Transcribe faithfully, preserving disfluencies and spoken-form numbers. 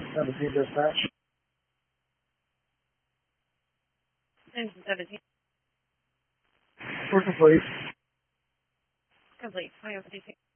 seventeen dispatch. Engine seventeen. We're complete. Complete. twenty oh fifty-two.